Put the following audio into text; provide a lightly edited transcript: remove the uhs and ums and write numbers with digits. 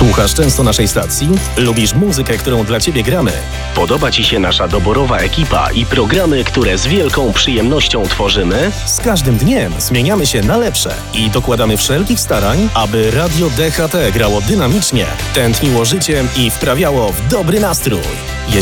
Słuchasz często naszej stacji? Lubisz muzykę, którą dla Ciebie gramy? Podoba Ci się nasza doborowa ekipa i programy, które z wielką przyjemnością tworzymy? Z każdym dniem zmieniamy się na lepsze i dokładamy wszelkich starań, aby Radio DHT grało dynamicznie, tętniło życiem i wprawiało w dobry nastrój.